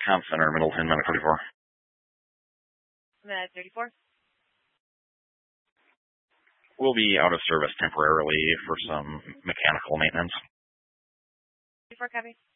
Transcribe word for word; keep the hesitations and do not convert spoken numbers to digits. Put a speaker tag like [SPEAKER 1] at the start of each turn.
[SPEAKER 1] Comm Center, Middleton, Medic thirty-four.
[SPEAKER 2] Medic thirty-four.
[SPEAKER 1] We'll be out of service temporarily for some mechanical maintenance.
[SPEAKER 2] thirty-four, copy.